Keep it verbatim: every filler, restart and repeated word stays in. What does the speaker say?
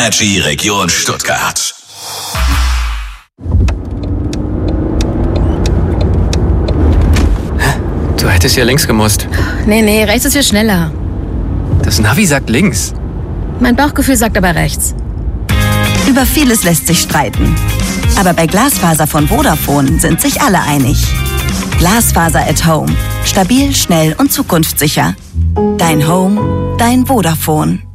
Energy Region Stuttgart. Du hättest ja links gemusst. Nee, nee, rechts ist viel schneller. Das Navi sagt links. Mein Bauchgefühl sagt aber rechts. Über vieles lässt sich streiten. Aber bei Glasfaser von Vodafone sind sich alle einig. Glasfaser at Home. Stabil, schnell und zukunftssicher. Dein Home, dein Vodafone.